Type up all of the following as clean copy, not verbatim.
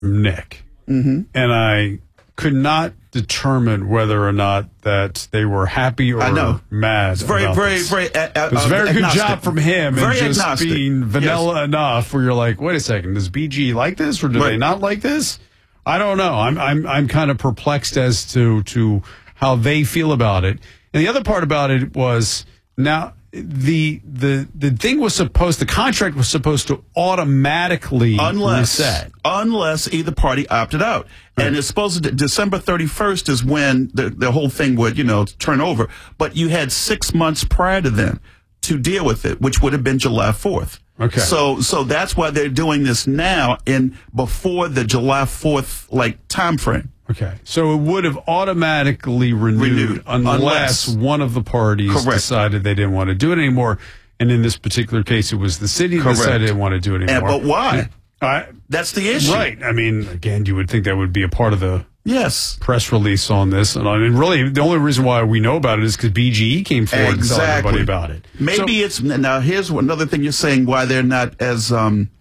Nick, and I could not determine whether or not that they were happy or mad. It's very, about very, this. very. It was a very good job from him, very and just agnostic. being vanilla enough where you're like, wait a second, does BG like this or do they not like this? I don't know. I'm kind of perplexed as to how they feel about it. And the other part about it was now the thing was the contract was supposed to automatically reset unless either party opted out. Right. And it's supposed to December 31st is when the whole thing would, turn over. But you had 6 months prior to then to deal with it, which would have been July 4th. Okay. So that's why they're doing this now before the July 4th time frame. Okay. So it would have automatically renewed unless one of the parties decided they didn't want to do it anymore. And in this particular case, it was the city that decided they didn't want to do it anymore. But why? That's the issue. Right. I mean, again, you would think that would be a part of the press release on this. And really, the only reason why we know about it is because BGE came forward and told everybody about it. Maybe now here's another thing you're saying why they're not as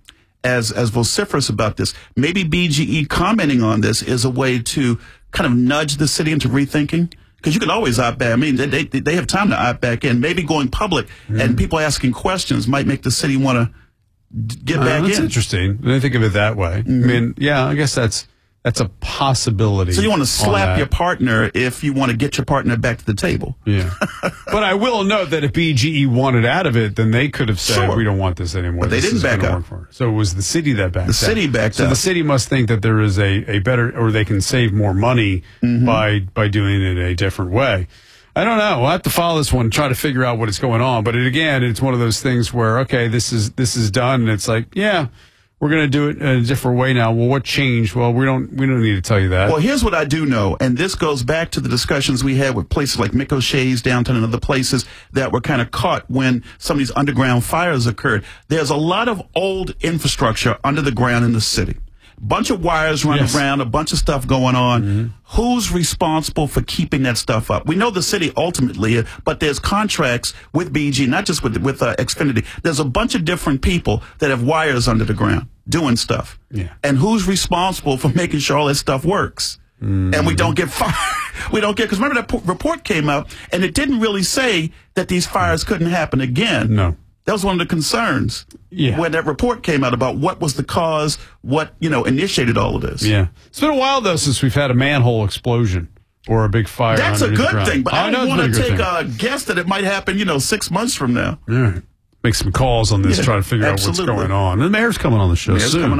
vociferous about this. Maybe BGE commenting on this is a way to kind of nudge the city into rethinking. Because you can always opt back. I mean, they have time to opt back in. Maybe going public and people asking questions might make the city want to get back in. That's interesting. I didn't think of it that way. I mean, I guess that's a possibility. So you want to slap your partner if you want to get your partner back to the table. Yeah. But I will note that if BGE wanted out of it, then they could have said, we don't want this anymore. But they didn't back up. So it was the city that backed up. The city backed up. So the city must think that there is a better, or they can save more money by doing it a different way. I don't know. We'll have to follow this one and try to figure out what is going on. But it's one of those things where, okay, this is done. And it's like, we're going to do it in a different way now. Well, what changed? Well, we don't need to tell you that. Well, here's what I do know, and this goes back to the discussions we had with places like Mick O'Shea's downtown and other places that were kind of caught when some of these underground fires occurred. There's a lot of old infrastructure under the ground in the city. Bunch of wires running around, a bunch of stuff going on. Who's responsible for keeping that stuff up? We know the city ultimately, but there's contracts with BG, not just with Xfinity. There's a bunch of different people that have wires under the ground doing stuff. Yeah. And who's responsible for making sure all that stuff works? And we don't get fired. Because remember that report came out, and it didn't really say that these fires couldn't happen again. No. That was one of the concerns when that report came out about what was the cause, what, initiated all of this. Yeah. It's been a while, though, since we've had a manhole explosion or a big fire. That's a good thing, but I don't want to take a guess that it might happen, 6 months from now. All right. Make some calls on this, try to figure out what's going on. And the mayor's coming on the show soon.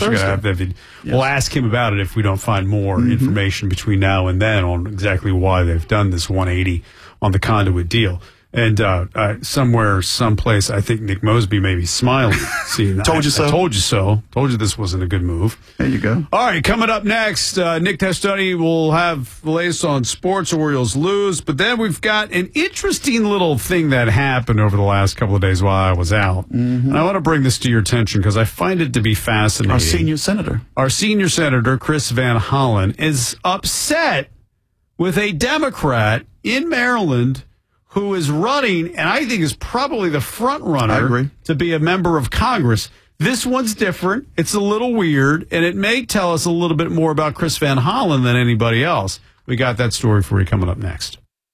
We'll ask him about it if we don't find more information between now and then on exactly why they've done this 180 on the conduit deal. And someplace, I think Nick Mosby may be smiling. See, told you so. I told you so. Told you this wasn't a good move. There you go. All right, coming up next, Nick Testoni will have the latest on sports. Orioles lose, but then we've got an interesting little thing that happened over the last couple of days while I was out. And I want to bring this to your attention because I find it to be fascinating. Our senior senator, Chris Van Hollen, is upset with a Democrat in Maryland who is running, and I think is probably the front runner to be a member of Congress. This one's different. It's a little weird, and it may tell us a little bit more about Chris Van Hollen than anybody else. We got that story for you coming up next.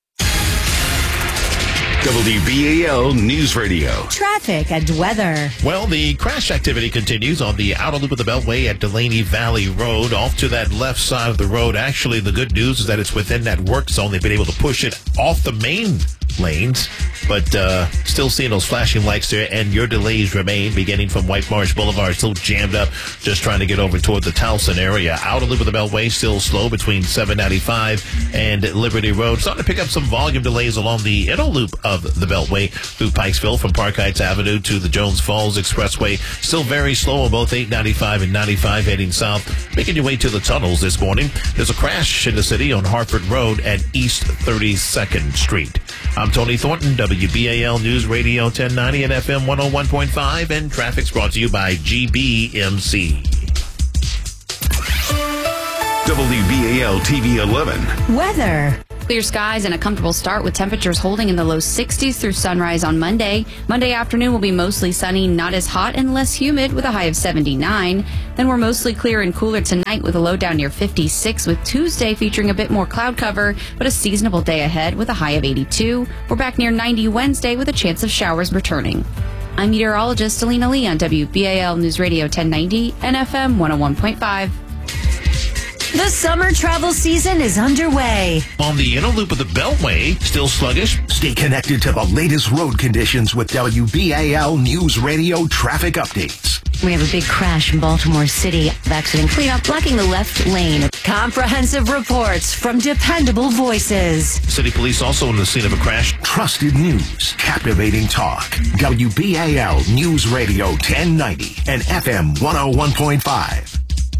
WBAL News Radio. Traffic and weather. Well, the crash activity continues on the outer loop of the Beltway at Delaney Valley Road, off to that left side of the road. Actually, the good news is that it's within that work zone. They've been able to push it off the main lanes, but still seeing those flashing lights there, and your delays remain beginning from White Marsh Boulevard, still jammed up, just trying to get over toward the Towson area. Outer loop of the Beltway still slow between 795 and Liberty Road. Starting to pick up some volume delays along the inner loop of the Beltway through Pikesville from Park Heights Avenue to the Jones Falls Expressway. Still very slow on both 895 and 95 heading south. Making your way to the tunnels this morning. There's a crash in the city on Hartford Road at East 32nd Street. I'm Tony Thornton, WBAL News Radio 1090 and FM 101.5, and traffic's brought to you by GBMC. WBAL TV 11. Weather. Clear skies and a comfortable start with temperatures holding in the low 60s through sunrise on Monday. Monday afternoon will be mostly sunny, not as hot and less humid with a high of 79. Then we're mostly clear and cooler tonight with a low down near 56, with Tuesday featuring a bit more cloud cover, but a seasonable day ahead with a high of 82. We're back near 90 Wednesday with a chance of showers returning. I'm meteorologist Alina Lee on WBAL News Radio 1090 and FM 101.5. The summer travel season is underway. On the inner loop of the Beltway, still sluggish. Stay connected to the latest road conditions with WBAL News Radio traffic updates. We have a big crash in Baltimore City. Accident cleanup blocking the left lane. Comprehensive reports from dependable voices. City police also on the scene of a crash. Trusted news, captivating talk. WBAL News Radio 1090 and FM 101.5.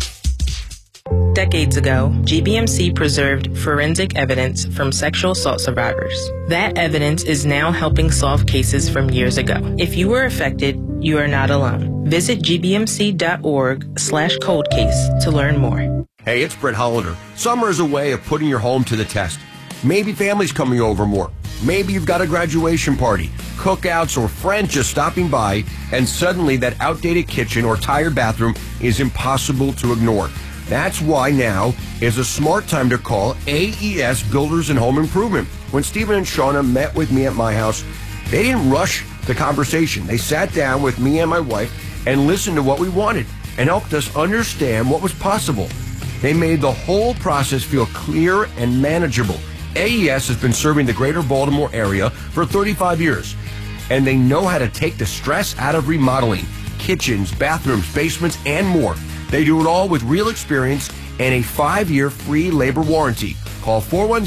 Decades ago, GBMC preserved forensic evidence from sexual assault survivors. That evidence is now helping solve cases from years ago. If you were affected, you are not alone. Visit gbmc.org/cold case to learn more. Hey, it's Brett Hollander. Summer is a way of putting your home to the test. Maybe family's coming over more. Maybe you've got a graduation party, cookouts, or friends just stopping by, and suddenly that outdated kitchen or tired bathroom is impossible to ignore. That's why now is a smart time to call AES Builders and Home Improvement. When Stephen and Shauna met with me at my house, they didn't rush the conversation. They sat down with me and my wife and listened to what we wanted and helped us understand what was possible. They made the whole process feel clear and manageable. AES has been serving the greater Baltimore area for 35 years, and they know how to take the stress out of remodeling kitchens, bathrooms, basements, and more. They do it all with real experience and a 5-year free labor warranty. Call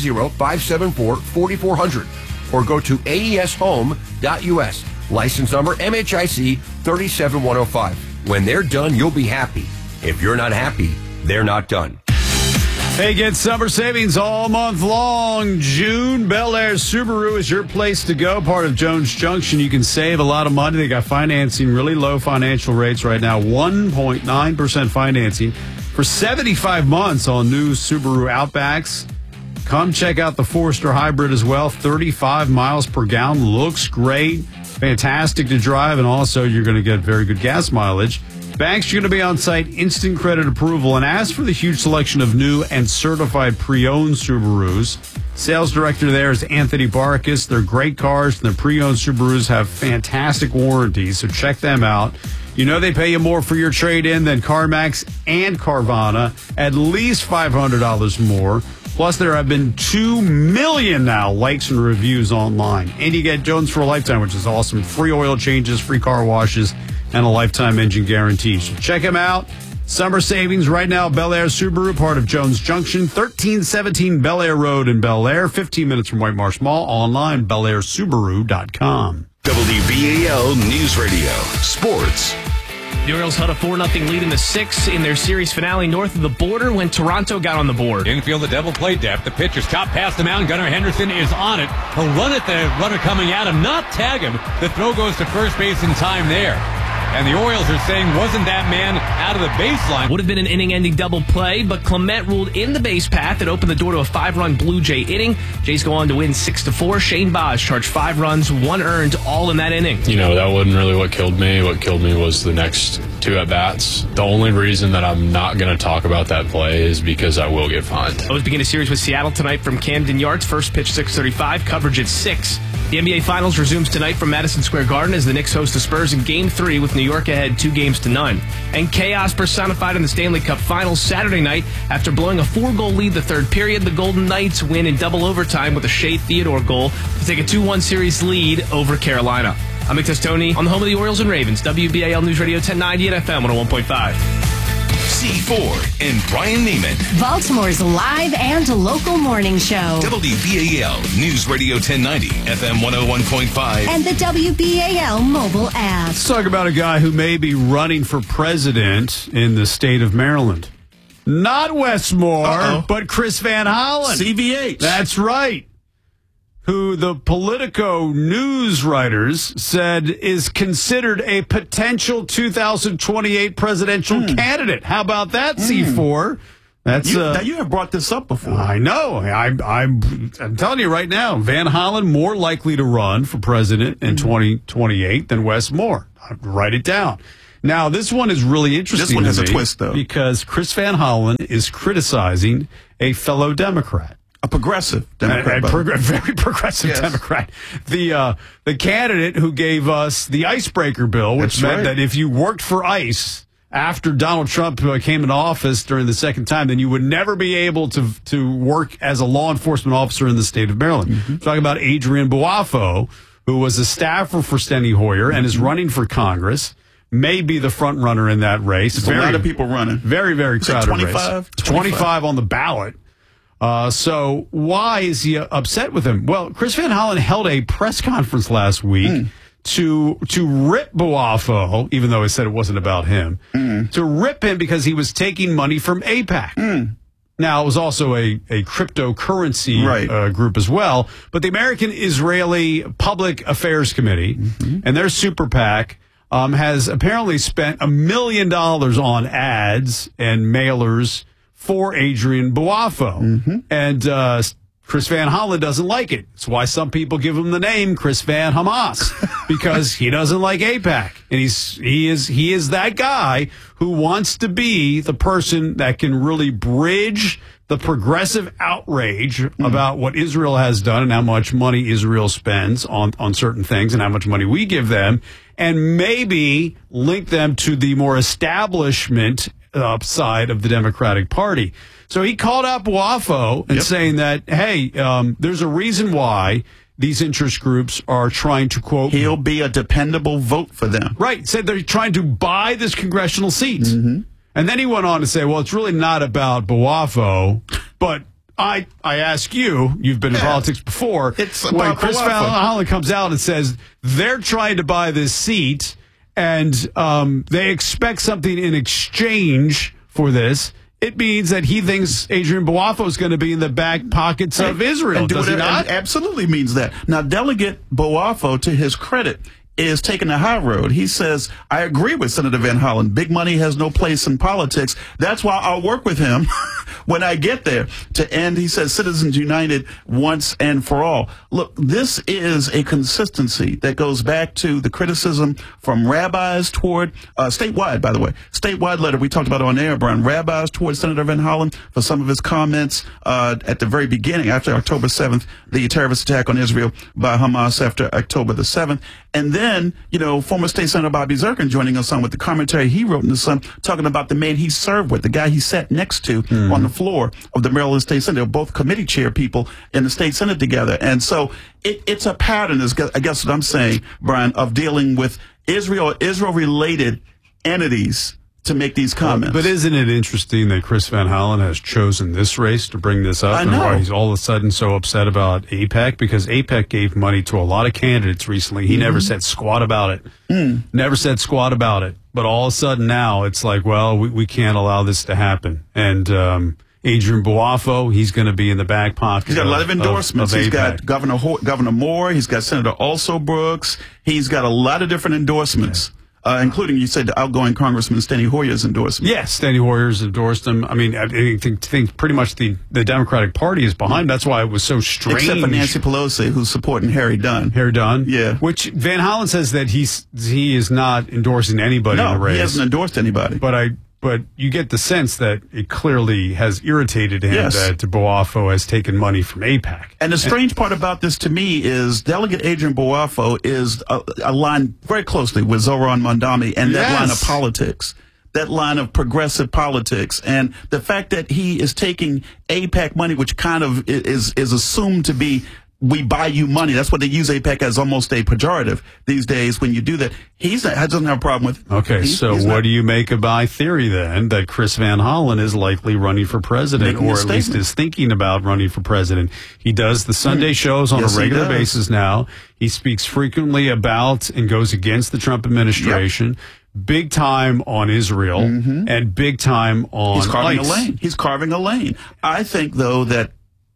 410-574-4400 or go to aeshome.us. License number MHIC 37105. When they're done, you'll be happy. If you're not happy, they're not done. Hey, get summer savings all month long. June, Bel Air Subaru is your place to go. Part of Jones Junction. You can save a lot of money. They got financing, really low financial rates right now. 1.9% financing for 75 months on new Subaru Outbacks. Come check out the Forester Hybrid as well. 35 miles per gallon. Looks great. Fantastic to drive. And also, you're going to get very good gas mileage. Banks are going to be on site, instant credit approval, and ask for the huge selection of new and certified pre-owned Subarus. Sales director there is Anthony Barkis. They're great cars, and the pre-owned Subarus have fantastic warranties, so check them out. You know they pay you more for your trade-in than CarMax and Carvana, at least $500 more. Plus, there have been 2 million now likes and reviews online. And you get Jones for a lifetime, which is awesome. Free oil changes, free car washes, and a lifetime engine guarantee. So check them out. Summer savings right now. Bel Air Subaru, part of Jones Junction, 1317 Bel Air Road in Bel Air, 15 minutes from White Marsh Mall. Online, BelAirSubaru.com. WBAL News Radio Sports. The Orioles held a 4-0 lead in the sixth in their series finale north of the border when Toronto got on the board. Infield, the double play depth. The pitcher's top past the mound. Gunnar Henderson is on it. He'll run at the runner coming at him, not tag him. The throw goes to first base in time there. And the Orioles are saying, wasn't that man out of the baseline? Would have been an inning-ending double play, but Clement ruled in the base path that opened the door to a 5-run Blue Jay inning. Jays go on to win 6-4. Shane Baz charged 5 runs, 1 earned, all in that inning. You know, that wasn't really what killed me. What killed me was the next 2 at-bats. The only reason that I'm not going to talk about that play is because I will get fined. O's begin a series with Seattle tonight from Camden Yards. First pitch 6:35, coverage at 6. The NBA Finals resumes tonight from Madison Square Garden as the Knicks host the Spurs in Game 3 with New York ahead 2-0. And chaos personified in the Stanley Cup Finals Saturday night. After blowing a 4-goal lead the third period, the Golden Knights win in double overtime with a Shea Theodore goal to take a 2-1 series lead over Carolina. I'm Mick Testoni on the home of the Orioles and Ravens, WBAL News Radio 1090 and FM 101.5. C4 and Brian Neiman. Baltimore's live and local morning show. WBAL News Radio 1090, FM 101.5. And the WBAL mobile app. Let's talk about a guy who may be running for president in the state of Maryland. Not Westmore, but Chris Van Hollen. CVH. That's right. Who the Politico news writers said is considered a potential 2028 presidential candidate. How about that, C4? Now you have brought this up before. I know. I'm telling you right now, Van Hollen more likely to run for president in 2028 than Wes Moore. Write it down. Now, this one is really interesting. This one has to a me twist, though, because Chris Van Hollen is criticizing a fellow Democrat. A progressive Democrat. Very progressive Democrat. The candidate who gave us the icebreaker bill, which meant that if you worked for ICE after Donald Trump came into office during the second time, then you would never be able to work as a law enforcement officer in the state of Maryland. Talking about Adrian Boafo, who was a staffer for Steny Hoyer and is running for Congress. May be the front runner in that race. There's a lot of people running. Very, very crowded 25? race. 25 on the ballot. So why is he upset with him? Well, Chris Van Hollen held a press conference last week to rip Boafo, even though he said it wasn't about him, to rip him because he was taking money from AIPAC. Now, it was also a cryptocurrency group as well, but the American Israeli Public Affairs Committee and their super PAC has apparently spent $1 million on ads and mailers for Adrian Boafo. And Chris Van Hollen doesn't like it. That's why some people give him the name Chris Van Hamas, because he doesn't like AIPAC. And he is that guy who wants to be the person that can really bridge the progressive outrage about what Israel has done and how much money Israel spends on certain things and how much money we give them, and maybe link them to the more establishment side of the Democratic Party. So he called out Boafo and saying that, hey, there's a reason why these interest groups are trying to, quote, he'll be a dependable vote for them. Right. Said they're trying to buy this congressional seat. And then he went on to say, well, it's really not about Boafo, but I ask you, you've been in politics before, when Chris Van Hollen comes out and says they're trying to buy this seat and they expect something in exchange for this, it means that he thinks Adrian Boafo is going to be in the back pockets of Israel. Does he not? It absolutely means that. Now, Delegate Boafo, to his credit, is taking the high road. He says, I agree with Senator Van Hollen. Big money has no place in politics. That's why I'll work with him when I get there to end, he says, Citizens United once and for all. Look, this is a consistency that goes back to the criticism from rabbis toward, statewide, by the way, statewide letter we talked about on air, Brian, rabbis toward Senator Van Hollen for some of his comments at the very beginning, after October 7th, the terrorist attack on Israel by Hamas after October the 7th. And then, you know, former State Senator Bobby Zirkin joining us on with the commentary he wrote in the Sun, talking about the man he served with, the guy he sat next to on the floor of the Maryland State Senate. They were both committee chair people in the State Senate together. And so it's a pattern, is I guess what I'm saying, Brian, of dealing with Israel-related entities to make these comments. But isn't it interesting that Chris Van Hollen has chosen this race to bring this up? I know. And why he's all of a sudden so upset about AIPAC? Because AIPAC gave money to a lot of candidates recently. He never said squat about it. Never said squat about it. But all of a sudden now it's like, well, we can't allow this to happen. And Adrian Boafo, he's going to be in the back pocket. He's got a lot of endorsements. He's got Governor Moore. He's got Senator Also Brooks. He's got a lot of different endorsements. Including, you said, the outgoing Congressman Steny Hoyer's endorsement. Yes, Steny Hoyer's endorsed him. I mean, I think pretty much the Democratic Party is behind him. That's why it was so strange. Except for Nancy Pelosi, who's supporting Harry Dunn. Harry Dunn? Yeah. Which Van Hollen says that he is not endorsing anybody in the race. No, he hasn't endorsed anybody. But you get the sense that it clearly has irritated him that Boafo has taken money from AIPAC. And the strange part about this to me is Delegate Adrian Boafo is aligned very closely with Zoran Mondami and that line of politics, that line of progressive politics. And the fact that he is taking AIPAC money, which kind of is assumed to be, we buy you money. That's what they use AIPAC as, almost a pejorative these days when you do that. He doesn't have a problem with it. Okay, what do you make of my theory then that Chris Van Hollen is likely running for president, or at least is thinking about running for president? He does the Sunday shows on a regular basis now. He speaks frequently about and goes against the Trump administration. Big time on Israel and big time on He's carving ICE. a lane. He's carving a lane. I think, though, that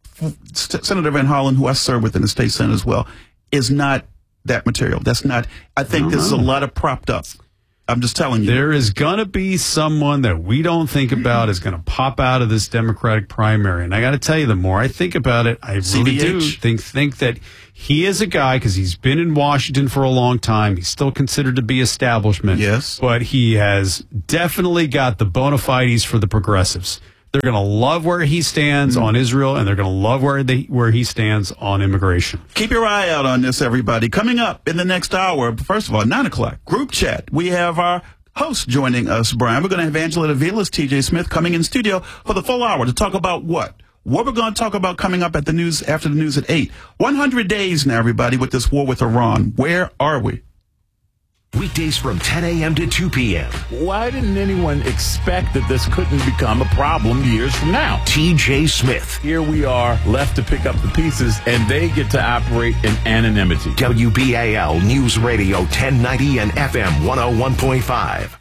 Senator Van Hollen, who I serve with in the state senate as well, is not that material. That's not. I think this is a lot of propped up. I'm just telling you. There is going to be someone that we don't think about is going to pop out of this Democratic primary. And I got to tell you, the more I think about it, I really do think that he is a guy, because he's been in Washington for a long time. He's still considered to be establishment. Yes. But he has definitely got the bona fides for the progressives. They're going to love where he stands on Israel, and they're going to love where he stands on immigration. Keep your eye out on this, everybody. Coming up in the next hour, first of all, 9 o'clock, group chat. We have our host joining us, Brian. We're going to have Angela Davilas, TJ Smith coming in studio for the full hour to talk about what? What we're going to talk about coming up at the news after the news at 8. 100 days now, everybody, with this war with Iran. Where are we? Weekdays from 10 a.m. to 2 p.m. Why didn't anyone expect that this couldn't become a problem years from now? TJ Smith. Here we are, left to pick up the pieces, and they get to operate in anonymity. WBAL News Radio 1090 and FM 101.5.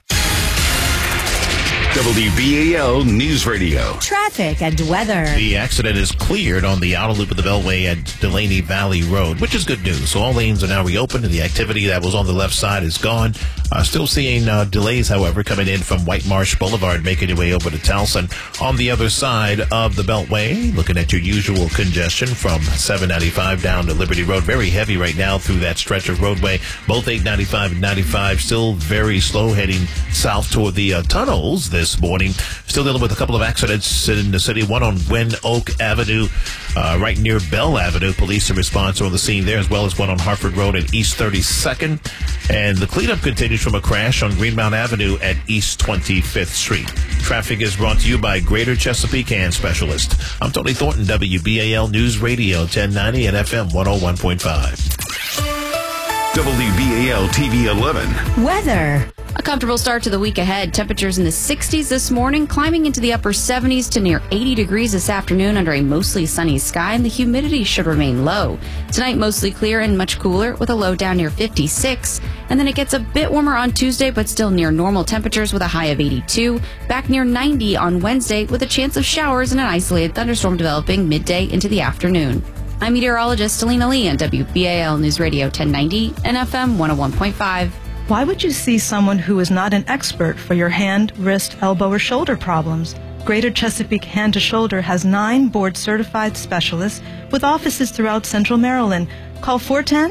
WBAL News Radio. Traffic and weather. The accident is cleared on the outer loop of the Beltway at Delaney Valley Road, which is good news. So all lanes are now reopened, and the activity that was on the left side is gone. Still seeing delays, however, coming in from White Marsh Boulevard, making your way over to Towson. On the other side of the Beltway, looking at your usual congestion from 795 down to Liberty Road. Very heavy right now through that stretch of roadway. Both 895 and 95 still very slow, heading south toward the tunnels this morning. Still dealing with a couple of accidents in the city. One on Gwen Oak Avenue, right near Bell Avenue. Police and response are on the scene there, as well as one on Hartford Road and East 32nd. And the cleanup continues from a crash on Greenmount Avenue at East 25th Street. Traffic is brought to you by Greater Chesapeake Hand Specialist. I'm Tony Thornton, WBAL News Radio 1090 and FM 101.5. WBAL TV 11. Weather. A comfortable start to the week ahead. Temperatures in the 60s this morning, climbing into the upper 70s to near 80 degrees this afternoon under a mostly sunny sky, and the humidity should remain low. Tonight, mostly clear and much cooler with a low down near 56. And then it gets a bit warmer on Tuesday, but still near normal temperatures with a high of 82. Back near 90 on Wednesday with a chance of showers and an isolated thunderstorm developing midday into the afternoon. I'm meteorologist Alina Lee on WBAL News Radio 1090 and FM 101.5. Why would you see someone who is not an expert for your hand, wrist, elbow, or shoulder problems? Greater Chesapeake Hand to Shoulder has 9 board-certified specialists with offices throughout Central Maryland. Call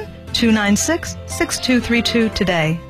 410-296-6232 today.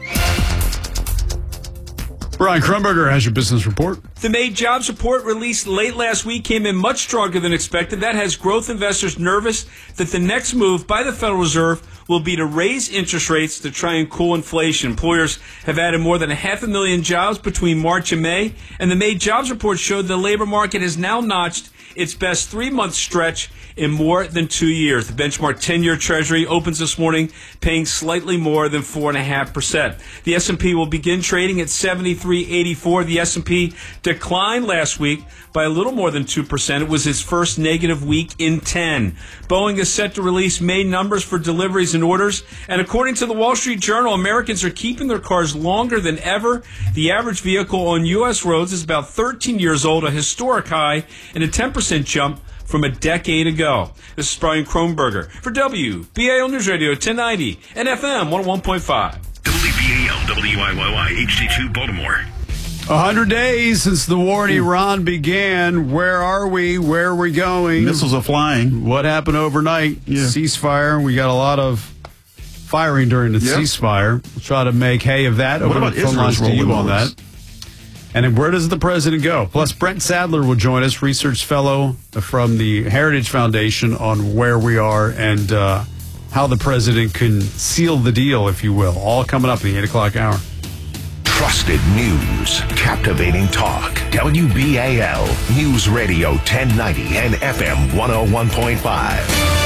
Brian Krumberger has your business report. The May jobs report released late last week came in much stronger than expected. That has growth investors nervous that the next move by the Federal Reserve will be to raise interest rates to try and cool inflation. Employers have added more than 500,000 jobs between March and May, and the May jobs report showed the labor market has now notched its best 3-month stretch in more than 2 years. The benchmark 10-year Treasury opens this morning paying slightly more than 4.5%. The S&P will begin trading at 73.84. The S&P declined last week by a little more than 2%. It was its first negative week in 10. Boeing is set to release May numbers for deliveries and orders. And according to the Wall Street Journal, Americans are keeping their cars longer than ever. The average vehicle on U.S. roads is about 13 years old, a historic high, and a 10% jump from a decade ago. This is Brian Kronberger for WBAL News Radio 1090 and FM 101.5. WBAL WIYY HD2 Baltimore. 100 days since the war in Iran began. Where are we? Where are we going? Missiles are flying. What happened overnight? Yeah. Ceasefire. We got a lot of firing during the ceasefire. We'll try to make hay of that. What about Israel's to you on that? And then where does the president go? Plus, Brent Sadler will join us, research fellow from the Heritage Foundation, on where we are and how the president can seal the deal, if you will. All coming up in the 8 o'clock hour. Trusted news, captivating talk. WBAL News Radio 1090 and FM 101.5.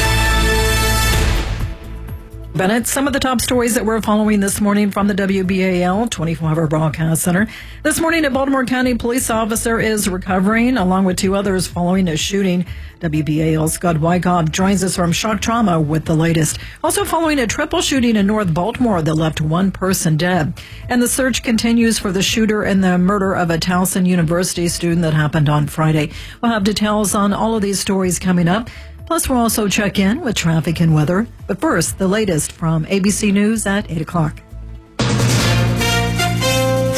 Bennett, some of the top stories that we're following this morning from the WBAL 24-hour broadcast center. This morning, a Baltimore County police officer is recovering, along with 2 others following a shooting. WBAL's Scott Wyckoff joins us from Shock Trauma with the latest. Also following a triple shooting in North Baltimore that left 1 person dead. And the search continues for the shooter in the murder of a Towson University student that happened on Friday. We'll have details on all of these stories coming up. Plus, we'll also check in with traffic and weather. But first, the latest from ABC News at 8 o'clock.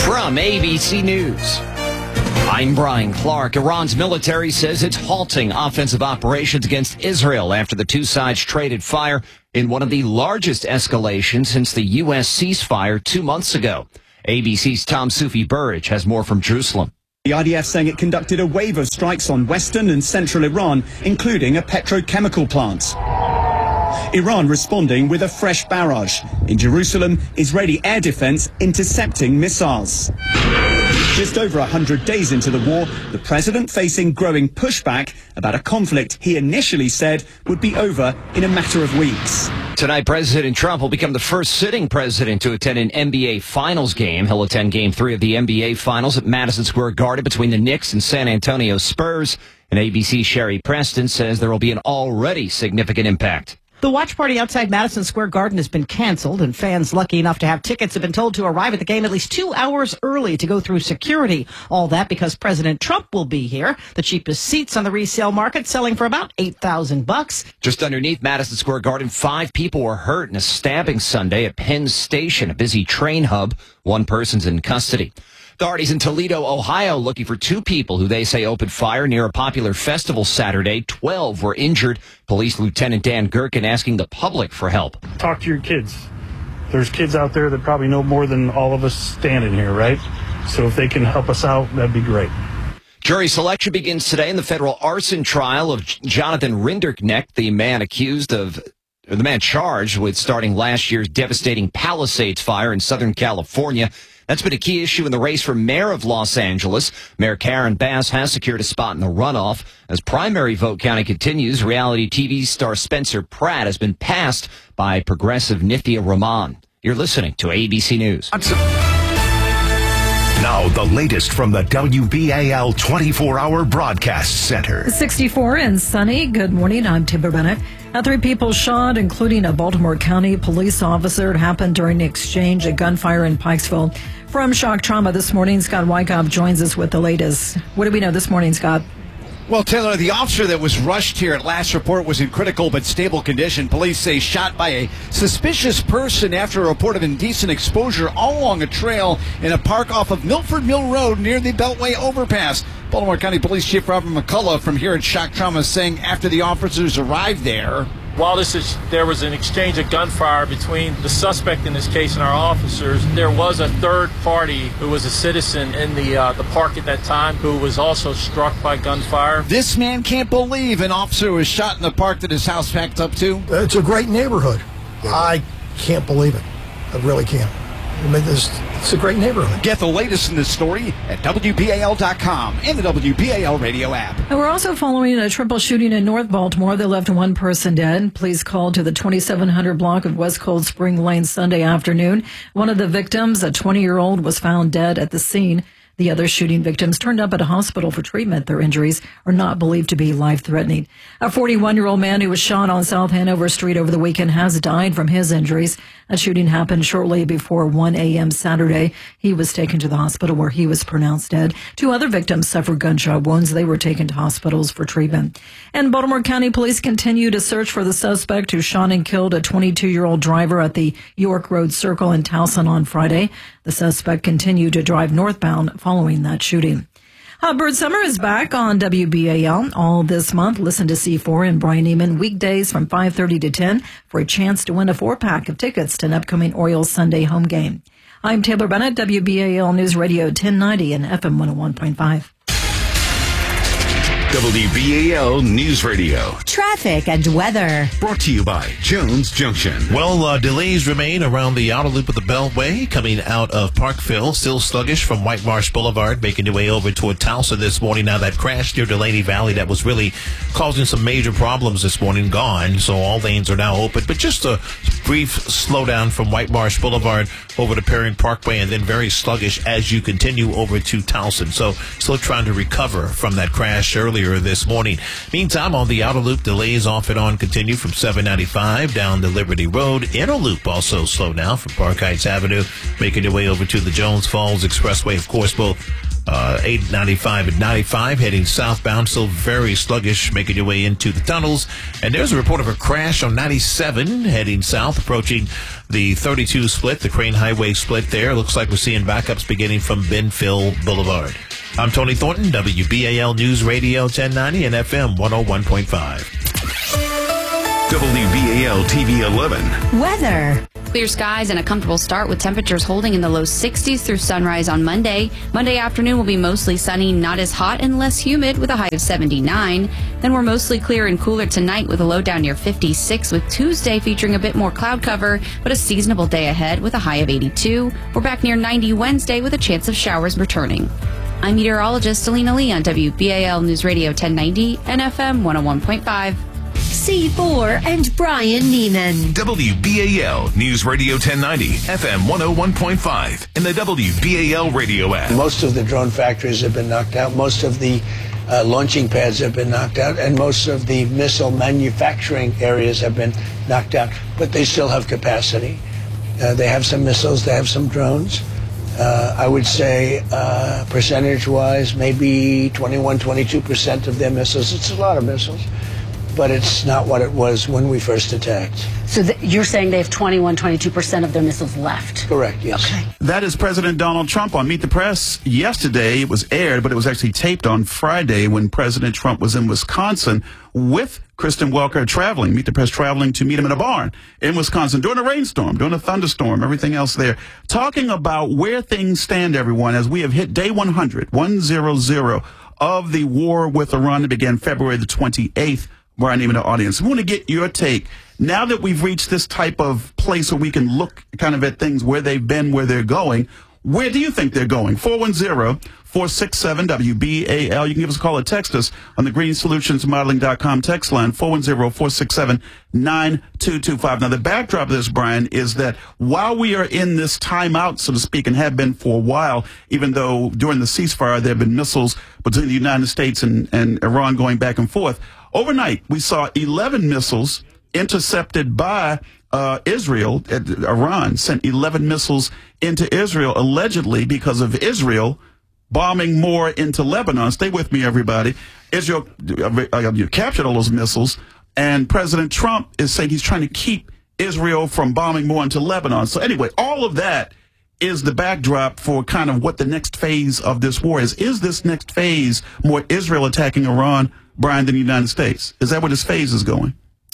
From ABC News, I'm Brian Clark. Iran's military says it's halting offensive operations against Israel after the two sides traded fire in one of the largest escalations since the U.S. ceasefire 2 months ago. ABC's Tom Soufi-Burridge has more from Jerusalem. The IDF saying it conducted a wave of strikes on western and central Iran, including a petrochemical plant. Iran responding with a fresh barrage. In Jerusalem, Israeli air defense intercepting missiles. Just over 100 days into the war, the president facing growing pushback about a conflict he initially said would be over in a matter of weeks. Tonight, President Trump will become the first sitting president to attend an NBA Finals game. He'll attend Game 3 of the NBA Finals at Madison Square Garden between the Knicks and San Antonio Spurs. And ABC's Sherry Preston says there will be an already significant impact. The watch party outside Madison Square Garden has been canceled, and fans lucky enough to have tickets have been told to arrive at the game at least 2 hours early to go through security. All that because President Trump will be here. The cheapest seats on the resale market selling for about $8,000. Just underneath Madison Square Garden, 5 people were hurt in a stabbing Sunday at Penn Station, a busy train hub. 1 person's in custody. Authorities in Toledo, Ohio, looking for 2 people who they say opened fire near a popular festival Saturday. 12 were injured. Police Lieutenant Dan Gherkin asking the public for help. Talk to your kids. There's kids out there that probably know more than all of us standing here, right? So if they can help us out, that'd be great. Jury selection begins today in the federal arson trial of Jonathan Rinderknecht, the man charged with starting last year's devastating Palisades fire in Southern California. That's been a key issue in the race for mayor of Los Angeles. Mayor Karen Bass has secured a spot in the runoff. As primary vote counting continues, reality TV star Spencer Pratt has been passed by progressive Nithya Rahman. You're listening to ABC News. Now, the latest from the WBAL 24-hour broadcast center. 64 and sunny. Good morning. I'm Timber Bennett. 3 people shot, including a Baltimore County police officer. It happened during an exchange at gunfire in Pikesville. From Shock Trauma this morning, Scott Wyckoff joins us with the latest. What do we know this morning, Scott? Well, Taylor, the officer that was rushed here at last report was in critical but stable condition. Police say shot by a suspicious person after a report of indecent exposure all along a trail in a park off of Milford Mill Road near the Beltway overpass. Baltimore County Police Chief Robert McCullough from here at Shock Trauma saying after the officers arrived there, while there was an exchange of gunfire between the suspect in this case and our officers, there was a third party who was a citizen in the park at that time who was also struck by gunfire. This man can't believe an officer was shot in the park that his house packed up to. It's a great neighborhood. I can't believe it. I really can't. I mean, it's a great neighborhood. Get the latest in this story at WBAL.com and the WBAL radio app. And we're also following a triple shooting in North Baltimore that left 1 person dead. Police called to the 2700 block of West Cold Spring Lane Sunday afternoon. One of the victims, a 20-year-old, was found dead at the scene. The other shooting victims turned up at a hospital for treatment. Their injuries are not believed to be life-threatening. A 41-year-old man who was shot on South Hanover Street over the weekend has died from his injuries. A shooting happened shortly before 1 a.m. Saturday. He was taken to the hospital where he was pronounced dead. 2 other victims suffered gunshot wounds. They were taken to hospitals for treatment. And Baltimore County Police continue to search for the suspect who shot and killed a 22-year-old driver at the York Road Circle in Towson on Friday. The suspect continued to drive northbound following that shooting. Bird Summer is back on WBAL all this month. Listen to C4 and Brian Neiman weekdays from 5:30 to 10 for a chance to win a 4-pack of tickets to an upcoming Orioles Sunday home game. I'm Taylor Bennett, WBAL News Radio 1090 and FM 101.5. WBAL News Radio. Traffic and weather. Brought to you by Jones Junction. Well, delays remain around the outer loop of the Beltway coming out of Parkville. Still sluggish from White Marsh Boulevard, making your way over toward Towson this morning. Now that crash near Delaney Valley that was really causing some major problems this morning gone. So all lanes are now open. But just a brief slowdown from White Marsh Boulevard over to Perry Parkway and then very sluggish as you continue over to Towson. So still trying to recover from that crash earlier this morning. Meantime, on the outer loop, delays off and on continue from 795 down to Liberty Road. Inner loop also slow now from Park Heights Avenue, making your way over to the Jones Falls Expressway. Of course, both 895 and 95 heading southbound, still very sluggish, making your way into the tunnels. And there's a report of a crash on 97 heading south, approaching the 32 split, the Crane Highway split there. Looks like we're seeing backups beginning from Benfield Boulevard. I'm Tony Thornton, WBAL News Radio 1090 and FM 101.5. WBAL TV 11. Weather. Clear skies and a comfortable start with temperatures holding in the low 60s through sunrise on Monday. Monday afternoon will be mostly sunny, not as hot and less humid with a high of 79. Then we're mostly clear and cooler tonight with a low down near 56, with Tuesday featuring a bit more cloud cover, but a seasonable day ahead with a high of 82. We're back near 90 Wednesday with a chance of showers returning. I'm meteorologist Selena Lee on WBAL News Radio 1090 and FM 101.5. C4 and Brian Neiman. WBAL News Radio 1090, FM 101.5, and the WBAL radio app. Most of the drone factories have been knocked out. Most of the launching pads have been knocked out, and most of the missile manufacturing areas have been knocked out. But they still have capacity. They have some missiles. They have some drones. I would say percentage-wise, maybe 22% of their missiles. It's a lot of missiles. But it's not what it was when we first attacked. So you're saying they have 22% of their missiles left? Correct, yes. Okay. That is President Donald Trump on Meet the Press yesterday. It was aired, but it was actually taped on Friday when President Trump was in Wisconsin with Kristen Welker traveling, Meet the Press traveling to meet him in a barn in Wisconsin during a rainstorm, during a thunderstorm, everything else there. Talking about where things stand, everyone, as we have hit day 100 of the war with Iran that began February the 28th. Brian, even the audience. We want to get your take. Now that we've reached this type of place where we can look kind of at things, where they've been, where they're going, where do you think they're going? 410-467-WBAL. You can give us a call or text us on the greensolutionsmodeling.com text line, 410-467-9225. Now, the backdrop of this, Brian, is that while we are in this timeout, so to speak, and have been for a while, even though during the ceasefire there have been missiles between the United States and Iran going back and forth, overnight, we saw 11 missiles intercepted by Israel. Iran sent 11 missiles into Israel, allegedly because of Israel bombing more into Lebanon. Stay with me, everybody. Israel captured all those missiles, and President Trump is saying he's trying to keep Israel from bombing more into Lebanon. So anyway, all of that is the backdrop for kind of what the next phase of this war is. Is this next phase more Israel attacking Iran, Brian, than the United States? Is that where this phase is going?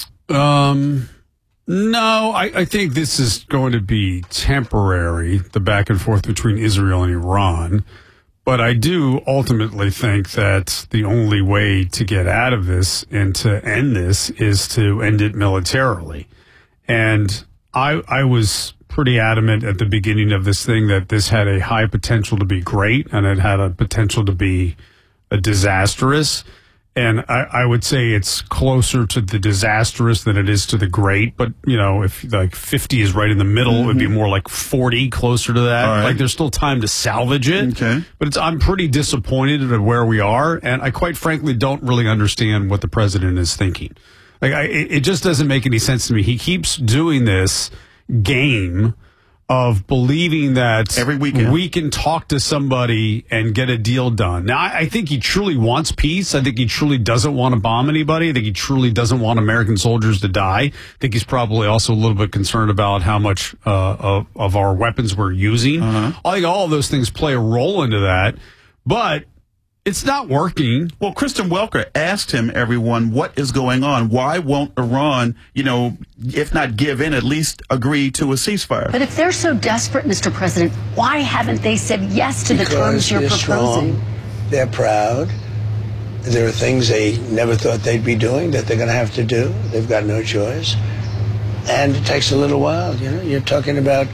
No, I think this is going to be temporary, the back and forth between Israel and Iran. But I do ultimately think that the only way to get out of this and to end this is to end it militarily. And I was pretty adamant at the beginning of this thing that this had a high potential to be great, and it had a potential to be disastrous. And I would say it's closer to the disastrous than it is to the great. But, you know, if like 50 is right in the middle, it would be more like 40 closer to that. Right. Like there's still time to salvage it. Okay. But I'm pretty disappointed at where we are. And I quite frankly don't really understand what the president is thinking. Like it just doesn't make any sense to me. He keeps doing this game of believing that every weekend we can talk to somebody and get a deal done. Now, I think he truly wants peace. I think he truly doesn't want to bomb anybody. I think he truly doesn't want American soldiers to die. I think he's probably also a little bit concerned about how much of our weapons we're using. I think all of those things play a role into that, but it's not working. Well, Kristen Welker asked him, everyone, what is going on? Why won't Iran, you know, if not give in, at least agree to a ceasefire? But if they're so desperate, Mr. President, why haven't they said yes to the terms you're proposing? Strong. They're proud. There are things they never thought they'd be doing that they're going to have to do. They've got no choice. And it takes a little while. You know, you're talking about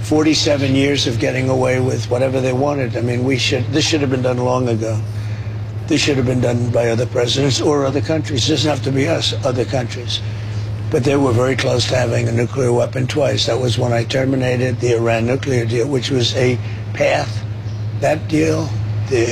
47 years of getting away with whatever they wanted. I mean, this should have been done long ago. This should have been done by other presidents or other countries. It doesn't have to be us, other countries. But they were very close to having a nuclear weapon twice. That was when I terminated the Iran nuclear deal, which was a path. That deal, the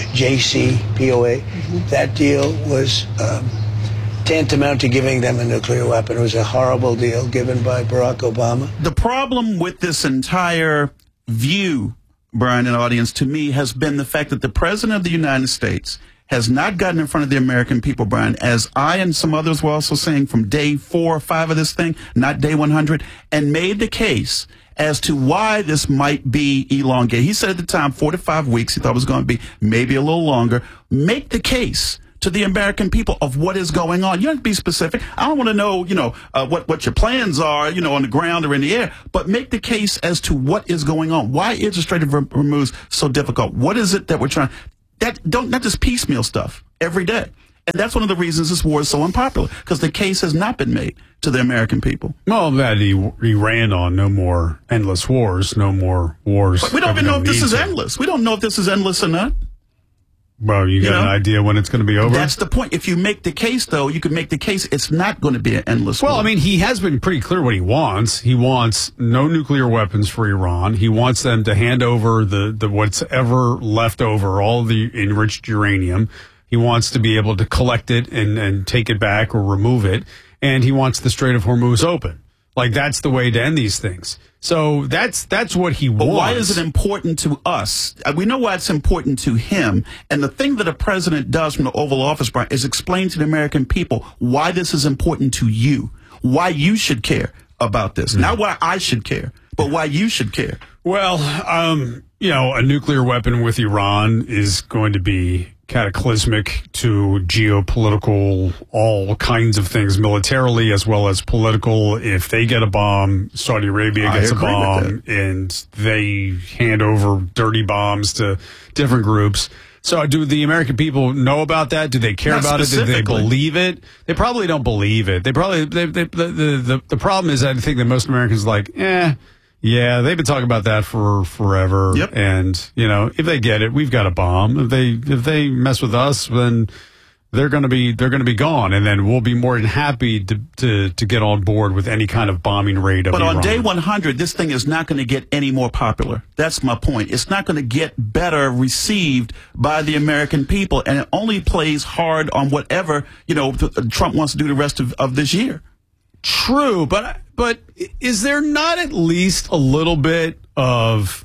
JCPOA, that deal was tantamount to giving them a nuclear weapon. It was a horrible deal given by Barack Obama. The problem with this entire view Brian, and audience, to me, has been the fact that the President of the United States has not gotten in front of the American people, Brian, as I and some others were also saying from day 4 or 5 of this thing, not day 100, and made the case as to why this might be elongated. He said at the time 4 to 5 weeks. He thought it was going to be maybe a little longer. Make the case to the American people of what is going on. You don't have to be specific. I don't want to know, what your plans are, on the ground or in the air, but make the case as to what is going on. Why is the Strait of Hormuz so difficult? What is it that we're trying? Not just piecemeal stuff every day. And that's one of the reasons this war is so unpopular, because the case has not been made to the American people. Well, that he ran on no more endless wars, no more wars. But we don't even know if this is endless. We don't know if this is endless or not. Well, you got an idea when it's going to be over? That's the point. If you make the case, though, you can make the case it's not going to be an endless war. Well, I mean, he has been pretty clear what he wants. He wants no nuclear weapons for Iran. He wants them to hand over the what's ever left over, all the enriched uranium. He wants to be able to collect it and take it back or remove it. And he wants the Strait of Hormuz open. Like, that's the way to end these things. So that's what he wants. But why is it important to us? We know why it's important to him. And the thing that a president does from the Oval Office, Brian, is explain to the American people why this is important to you, why you should care about this. Not why I should care, but why you should care. Well, a nuclear weapon with Iran is going to be cataclysmic to geopolitical, all kinds of things, militarily as well as political. If they get a bomb, Saudi Arabia gets a bomb, and they hand over dirty bombs to different groups. So do the American people know about that? Do they care about it? Do they believe it? They probably don't believe it. The problem is, I think that most Americans are like, yeah, they've been talking about that for forever. Yep. And, if they get it, we've got a bomb. If they mess with us, then they're going to be gone. And then we'll be more than happy to get on board with any kind of bombing raid of Iran. But on day 100, this thing is not going to get any more popular. That's my point. It's not going to get better received by the American people. And it only plays hard on whatever, Trump wants to do the rest of this year. True, but is there not at least a little bit of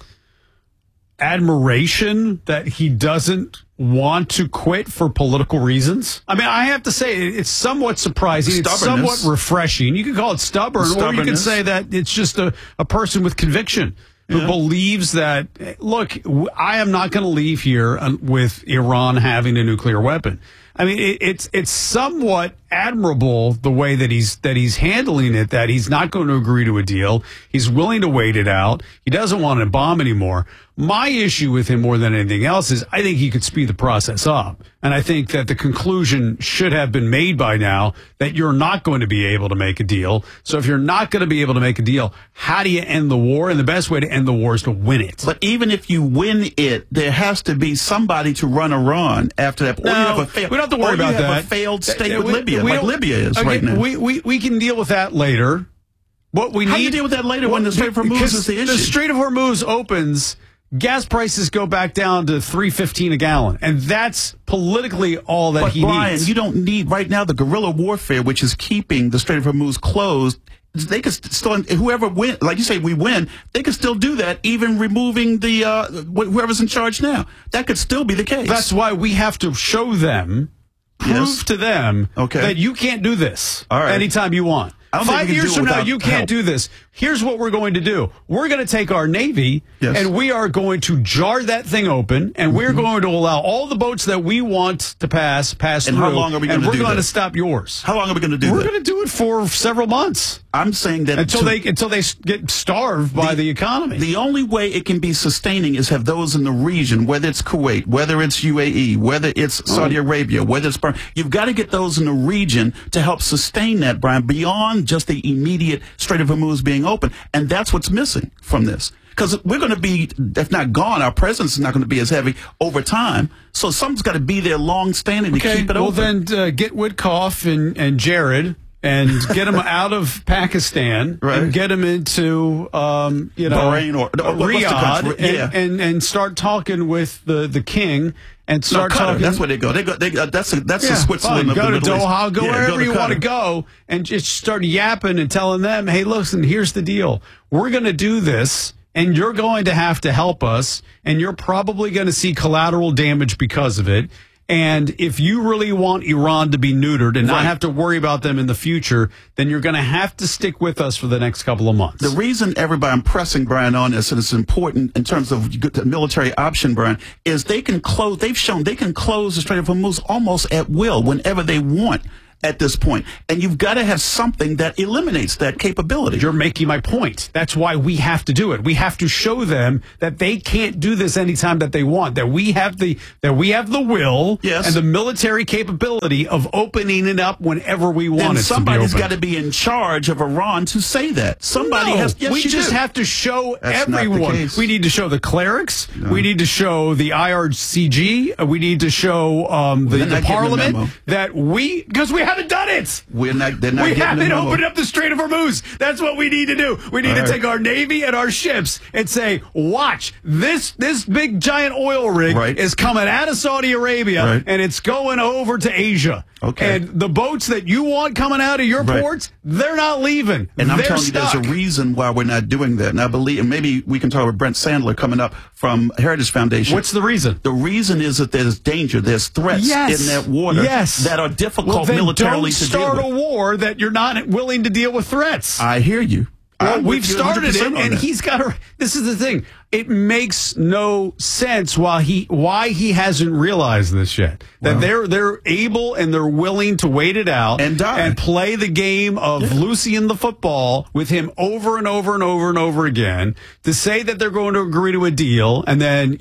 admiration that he doesn't want to quit for political reasons? I mean, I have to say, it's somewhat surprising. It's somewhat refreshing. You can call it stubborn, or you can say that it's just a person with conviction who believes that, look, I am not going to leave here with Iran having a nuclear weapon. I mean, it's somewhat admirable the way that he's handling it, that he's not going to agree to a deal. He's willing to wait it out. He doesn't want to bomb anymore. My issue with him more than anything else is I think he could speed the process up. And I think that the conclusion should have been made by now that you're not going to be able to make a deal. So if you're not going to be able to make a deal, how do you end the war? And the best way to end the war is to win it. But even if you win it, there has to be somebody to run Iran after that. No, or you have a failed, we don't have to worry about that. You have a failed state with Libya, like Libya is right now. We can deal with that later. What we How need, do you deal with that later when the Strait of Hormuz is the issue? The Strait of Hormuz opens, gas prices go back down to $3.15 a gallon, and that's politically all that he Brian, needs. You don't need right now the guerrilla warfare, which is keeping the Strait of Hormuz closed. They could still, whoever win, like you say, we win. They could still do that, even removing the whoever's in charge now. That could still be the case. That's why we have to show them, prove to them that you can't do this anytime you want. 5 years from now, you can't do this. Here's what we're going to do. We're going to take our Navy, and we are going to jar that thing open, and we're going to allow all the boats that we want to pass through. And how long are we going to do that? And we're going to stop yours. How long are we going to do that? We're going to do it for several months. I'm saying that until they get starved by the economy. The only way it can be sustaining is have those in the region, whether it's Kuwait, whether it's UAE, whether it's Saudi Arabia, whether it's you've got to get those in the region to help sustain that, Brian, beyond just the immediate Strait of Hormuz being open. And that's what's missing from this. Because we're going to be, if not gone, our presence is not going to be as heavy over time. So something's got to be there long-standing to keep it open. Well, then get Witkoff and Jared and get them out of Pakistan and get them into Bahrain or Riyadh and start talking with the king. And start talking. That's where they go. That's the Switzerland. Go of the to Middle Doha. East. Go wherever you want to go, and just start yapping and telling them, "Hey, listen, here's the deal. We're going to do this. and you're going to have to help us, and you're probably going to see collateral damage because of it. And if you really want Iran to be neutered and not have to worry about them in the future, then you're going to have to stick with us for the next couple of months. The reason I'm pressing Brian on this, and it's important in terms of the military option, Brian, is they've shown they can close the Strait of Hormuz almost at will whenever they want at this point. And you've got to have something that eliminates that capability. You're making my point. That's why we have to do it. We have to show them that they can't do this anytime that they want, that we have the will and the military capability of opening it up whenever we want it to be opened. Somebody's got to be in charge of Iran to say that. Somebody has. Yes, we just have to show everyone. We need to show the clerics. No. We need to show the IRGC. We need to show the parliament that because we haven't done it. We haven't opened up the Strait of Hormuz. That's what we need to do. We need to take our Navy and our ships and say, watch, this big giant oil rig is coming out of Saudi Arabia and it's going over to Asia. Okay. And the boats that you want coming out of your ports, they're not leaving. And I'm they're telling stuck. you, there's a reason why we're not doing that. And I believe, and maybe we can talk with Brent Sandler coming up from Heritage Foundation. What's the reason? The reason is that there's danger, there's threats in that water that are difficult militarily to deal with. Don't start a war that you're not willing to deal with threats. I hear you. Well, we've started it, and he's got to. This is the thing. It makes no sense why he hasn't realized this yet. That they're able and they're willing to wait it out and play the game of Lucy the football with him over and over and over and over again. To say that they're going to agree to a deal and then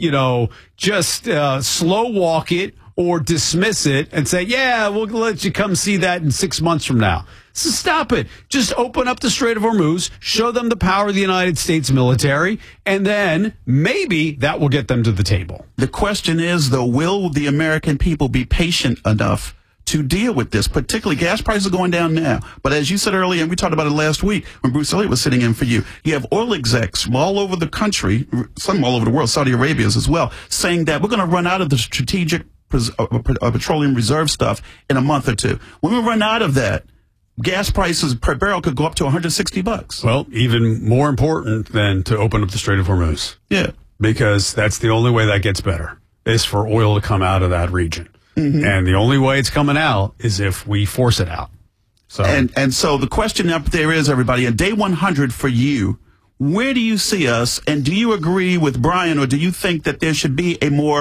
just slow walk it or dismiss it and say, yeah, we'll let you come see that in 6 months from now. So stop it. Just open up the Strait of Hormuz, show them the power of the United States military, and then maybe that will get them to the table. The question is, though, will the American people be patient enough to deal with this? Particularly, gas prices are going down now. But as you said earlier, and we talked about it last week when Bruce Elliott was sitting in for you, you have oil execs from all over the country, some all over the world, Saudi Arabia's as well, saying that we're going to run out of the strategic petroleum reserve stuff in a month or two. When we run out of that, gas prices per barrel could go up to $160. Well, even more important than to open up the Strait of Hormuz. Yeah. Because that's the only way that gets better, is for oil to come out of that region. Mm-hmm. And the only way it's coming out is if we force it out. So And so the question up there is, everybody, on day 100 for you, where do you see us? And do you agree with Brian, or do you think that there should be a more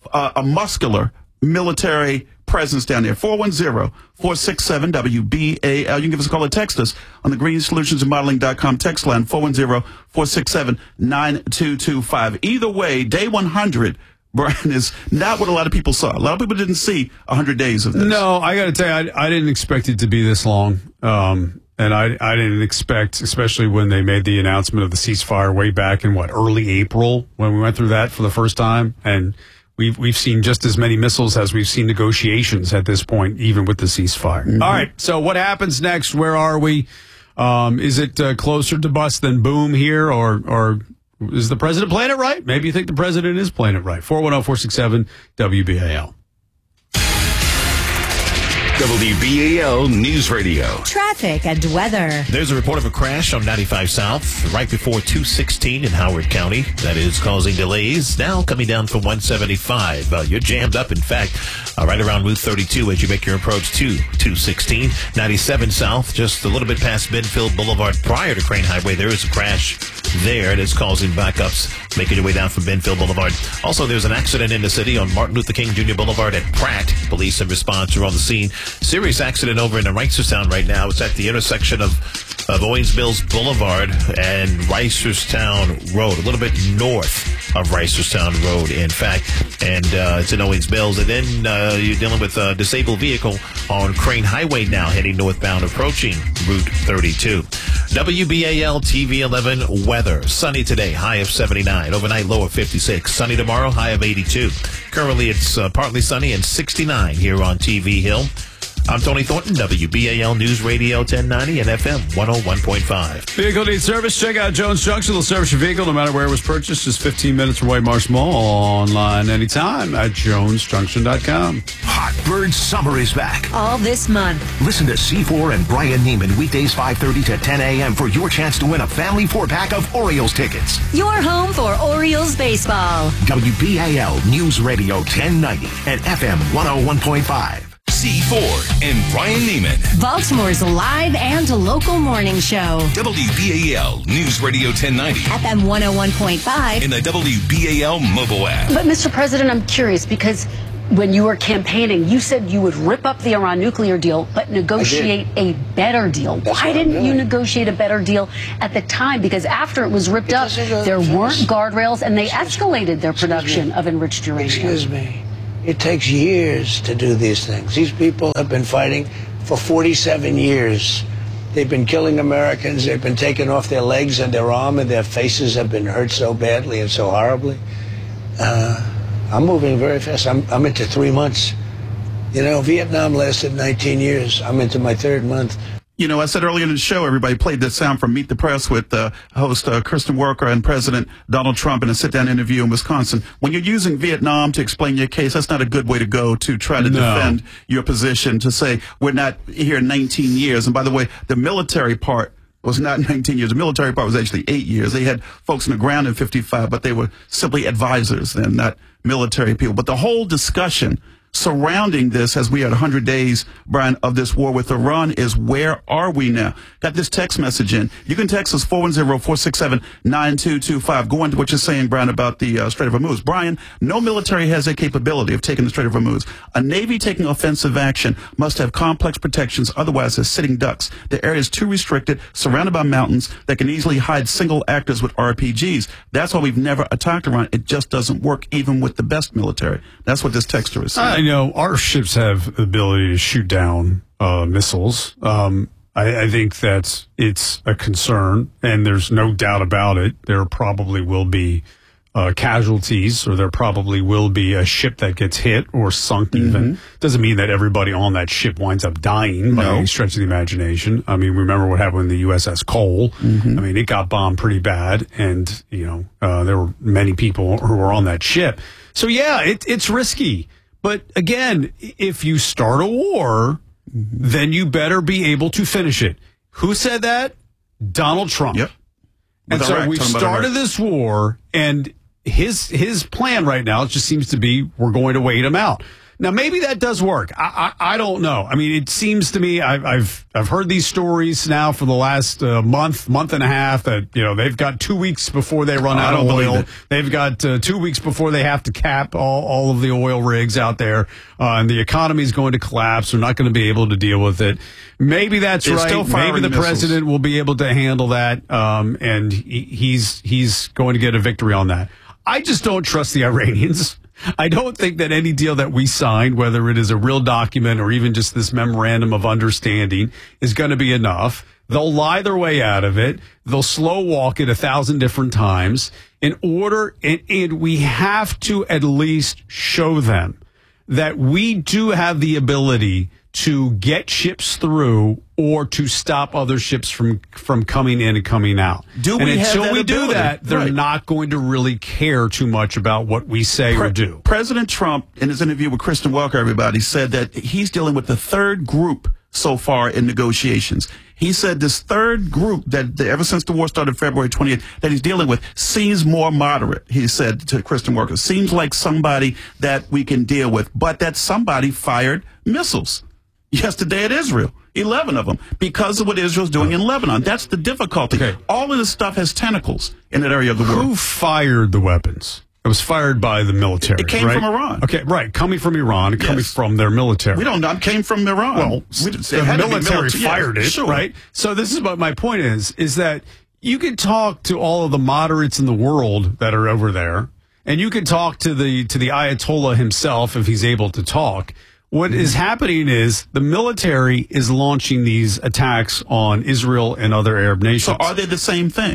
a muscular military presence down there? 410-467-WBAL. You can give us a call or text us on the greensolutionsandmodeling.com text line, 410-467-9225. Either way, day 100, Brian, is not what a lot of people saw. A lot of people didn't see 100 days of this. No, I got to tell you, I didn't expect it to be this long. And I didn't expect, especially when they made the announcement of the ceasefire way back in, early April, when we went through that for the first time. And we've seen just as many missiles as we've seen negotiations at this point, even with the ceasefire. Mm-hmm. All right, so what happens next? Where are we? Is it closer to bust than boom here, or is the president playing it right? Maybe you think the president is playing it right. 410-467-WBAL. WBAL News Radio. Traffic and weather. There's a report of a crash on 95 South right before 216 in Howard County. That is causing delays. Now coming down from 175. You're jammed up, in fact, right around Route 32 as you make your approach to 216. 97 South, just a little bit past Benfield Boulevard prior to Crane Highway. There is a crash there. It is causing backups making your way down from Benfield Boulevard. Also, there's an accident in the city on Martin Luther King Jr. Boulevard at Pratt. Police and response are on the scene. Serious accident over in Reisterstown right now. It's at the intersection of Owings Mills Boulevard and Reisterstown Road, a little bit north of Reisterstown Road, in fact. And it's in Owings Mills. And then you're dealing with a disabled vehicle on Crane Highway now, heading northbound, approaching Route 32. WBAL TV 11 weather. Sunny today, high of 79. Overnight low of 56. Sunny tomorrow, high of 82. Currently it's partly sunny and 69 here on TV Hill. I'm Tony Thornton, WBAL News Radio 1090 and FM 101.5. Vehicle needs service? Check out Jones Junction. They'll service your vehicle no matter where it was purchased. Just 15 minutes from Waymarsh Mall. Online anytime at jonesjunction.com. Hot Bird Summer is back. All this month. Listen to C4 and Brian Neiman weekdays 5:30 to 10 a.m. for your chance to win a family 4-pack of Orioles tickets. Your home for Orioles baseball. WBAL News Radio 1090 and FM 101.5. C4 and Brian Neiman. Baltimore's live and local morning show. WBAL News Radio 1090. FM 101.5. In the WBAL mobile app. But, Mr. President, I'm curious because when you were campaigning, you said you would rip up the Iran nuclear deal, but negotiate a better deal. Why didn't you negotiate a better deal at the time? Because after it was ripped up, there weren't guardrails, and they escalated their production of enriched uranium. Excuse me. It takes years to do these things. These people have been fighting for 47 years. They've been killing Americans. They've been taking off their legs and their arm, and their faces have been hurt so badly and so horribly. I'm moving very fast. I'm into 3 months. You know, Vietnam lasted 19 years. I'm into my 3rd month. You know, I said earlier in the show, everybody played that sound from Meet the Press with host Kristen Welker and President Donald Trump in a sit-down interview in Wisconsin. When you're using Vietnam to explain your case, that's not a good way to go to try to defend your position, to say we're not here 19 years. And by the way, the military part was not 19 years. The military part was actually 8 years. They had folks on the ground in 55, but they were simply advisors and not military people. But the whole discussion surrounding this, as we had 100 days, Brian, of this war with Iran, is where are we now? Got this text message in. You can text us 410-467-9225. Go into what you're saying, Brian, about the Strait of Hormuz. Brian, no military has a capability of taking the Strait of Hormuz. A Navy taking offensive action must have complex protections, otherwise they're sitting ducks. The area is too restricted, surrounded by mountains that can easily hide single actors with RPGs. That's why we've never attacked Iran. It just doesn't work, even with the best military. That's what this texter is saying. I know our ships have the ability to shoot down missiles. I think that it's a concern, and there's no doubt about it. There probably will be casualties, or there probably will be a ship that gets hit or sunk even. Doesn't mean that everybody on that ship winds up dying by any stretch of the imagination. I mean, remember what happened with the USS Cole. I mean, it got bombed pretty bad, and, you know, there were many people who were on that ship. So, yeah, it's risky. But again, if you start a war, then you better be able to finish it. Who said that? Donald Trump. Yep. And so we started this war, and his plan right now just seems to be we're going to wait him out. Now, maybe that does work. I don't know. I mean, it seems to me I've heard these stories now for the last month and a half that, you know, they've got 2 weeks before they run out of oil. They've got 2 weeks before they have to cap all of the oil rigs out there, and the economy is going to collapse. They're not going to be able to deal with it. Maybe that's right. Maybe the president will be able to handle that, and he's going to get a victory on that. I just don't trust the Iranians. I don't think that any deal that we signed, whether it is a real document or even just this memorandum of understanding, is going to be enough. They'll lie their way out of it. They'll slow walk it 1,000 different times in order. And we have to at least show them that we do have the ability to get ships through or to stop other ships from coming in and coming out. Until we do that, they're not going to really care too much about what we say or do. President Trump, in his interview with Kristen Welker, everybody, said that he's dealing with the third group so far in negotiations. He said this third group that ever since the war started February 20th that he's dealing with seems more moderate, he said to Kristen Welker. Seems like somebody that we can deal with, but that somebody fired missiles yesterday at Israel, 11 of them, because of what Israel's doing in Lebanon. That's the difficulty. Okay. All of this stuff has tentacles in that area of the world. Who fired the weapons? It was fired by the military. It came from Iran. Okay, right. Coming from Iran, coming from their military. We don't know. It came from Iran. Well, the military fired it, right? So this is what my point is that you can talk to all of the moderates in the world that are over there, and you can talk to the Ayatollah himself if he's able to talk. What is happening is the military is launching these attacks on Israel and other Arab nations. So are they the same thing?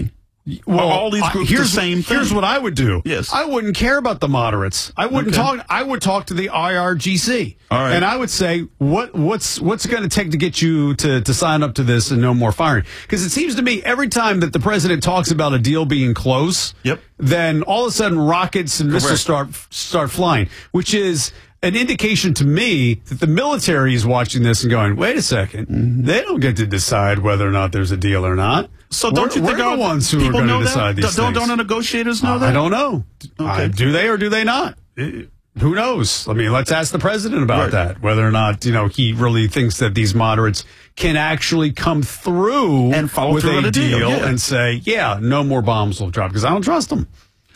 Well, all these groups the same thing? Here's what I would do. Yes. I wouldn't care about the moderates. I wouldn't talk. I would talk to the IRGC. All right. And I would say, what's it going to take to get you to sign up to this and no more firing? Because it seems to me every time that the president talks about a deal being close, then all of a sudden rockets and missiles start flying, which is an indication to me that the military is watching this and going, wait a second, they don't get to decide whether or not there's a deal or not. So don't you think we're the ones who are going to decide these things? Don't the negotiators know that? I don't know. Do they or do they not? Who knows? I mean, let's ask the president about that, whether or not, he really thinks that these moderates can actually come through and follow with through a on deal yeah. and say, no more bombs will drop, because I don't trust them.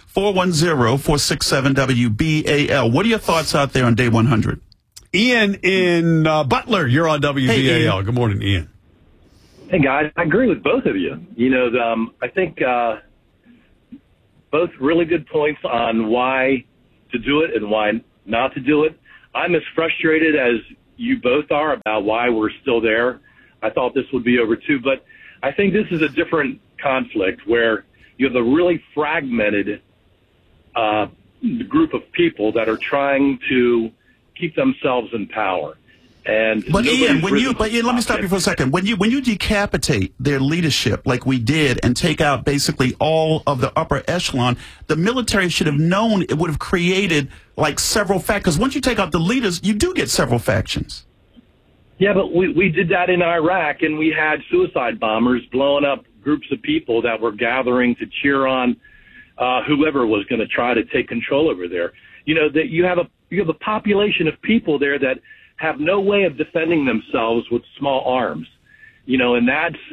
410-467-WBAL. What are your thoughts out there on day 100? Ian in Butler, you're on WBAL. Hey, Ian. Good morning, Ian. Hey, guys, I agree with both of you. I think both really good points on why to do it and why not to do it. I'm as frustrated as you both are about why we're still there. I thought this would be over too, but I think this is a different conflict where you have a really fragmented group of people that are trying to keep themselves in power. But Ian, let me stop you for a second. When you decapitate their leadership like we did and take out basically all of the upper echelon, the military should have known it would have created like several factions. Once you take out the leaders, you do get several factions. Yeah, but we did that in Iraq, and we had suicide bombers blowing up groups of people that were gathering to cheer on whoever was going to try to take control over there. That you have a population of people there that have no way of defending themselves with small arms, and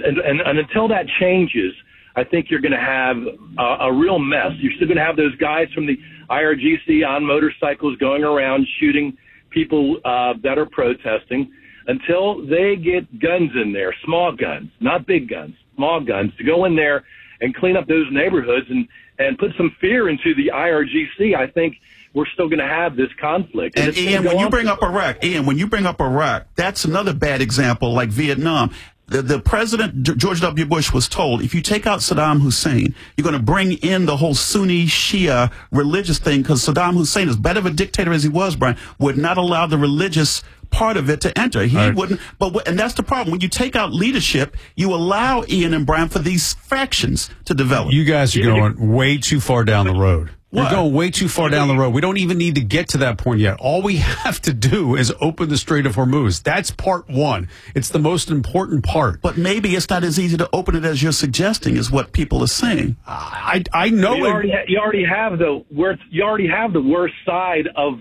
until that changes, I think you're going to have a real mess. You're still going to have those guys from the IRGC on motorcycles going around shooting people that are protesting until they get guns in there, small guns, not big guns, small guns, to go in there and clean up those neighborhoods and put some fear into the IRGC. I think we're still going to have this conflict. And Ian, when you bring up Iraq, that's another bad example like Vietnam. The president, George W. Bush, was told, if you take out Saddam Hussein, you're going to bring in the whole Sunni Shia religious thing, because Saddam Hussein, as bad of a dictator as he was, Brian, would not allow the religious part of it to enter. He wouldn't. And that's the problem. When you take out leadership, you allow Ian and Brian for these factions to develop. You guys are going way too far down the road. We're going way too far down the road. We don't even need to get to that point yet. All we have to do is open the Strait of Hormuz. That's part one. It's the most important part. But maybe it's not as easy to open it as you're suggesting, is what people are saying. I know you already have the worst side of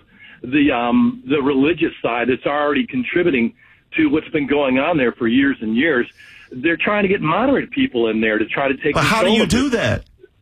the religious side that's already contributing to what's been going on there for years and years. They're trying to get moderate people in there to try to take control. But how do you do that?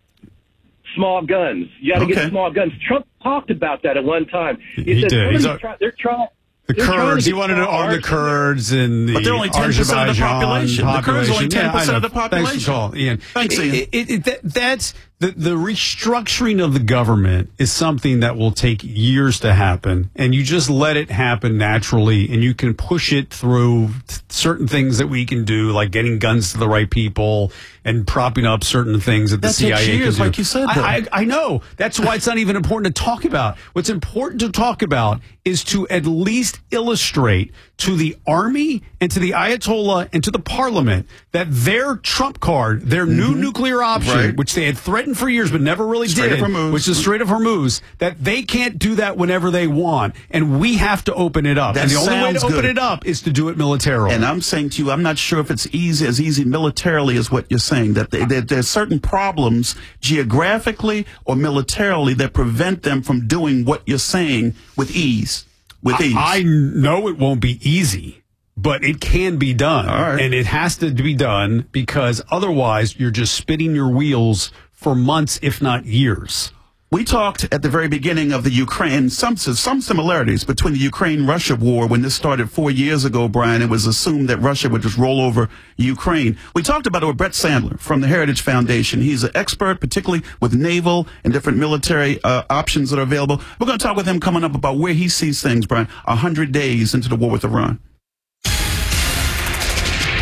Small guns. You got to get small guns. Trump talked about that at one time. He said, did. They're trying. The Kurds. He wanted to arm the Kurds and the But they're only 10% of the population. The Kurds are only 10% of the population. Thanks for calling, Ian. Thanks, Ian. That's the restructuring of the government is something that will take years to happen, and you just let it happen naturally, and you can push it through certain things that we can do, like getting guns to the right people and propping up certain things that the CIA takes years, can do. like you said. I know. That's why it's not even important to talk about. What's important to talk about is to at least illustrate to the army and to the Ayatollah and to the parliament that their trump card, their new nuclear option, which they had threatened for years but never really did, which is the Strait of Hormuz, that they can't do that whenever they want, and we have to open it up. And the only way to open it up is to do it militarily. And I'm saying to you, I'm not sure if it's as easy militarily as what you're saying, that there's certain problems geographically or militarily that prevent them from doing what you're saying with ease. I know it won't be easy, but it can be done. And it has to be done because otherwise you're just spinning your wheels for months, if not years. We talked at the very beginning of the Ukraine, some similarities between the Ukraine-Russia war when this started 4 years ago, Brian. It was assumed that Russia would just roll over Ukraine. We talked about it with Brett Sandler from the Heritage Foundation. He's an expert, particularly with naval and different military options that are available. We're going to talk with him coming up about where he sees things, Brian, 100 days into the war with Iran.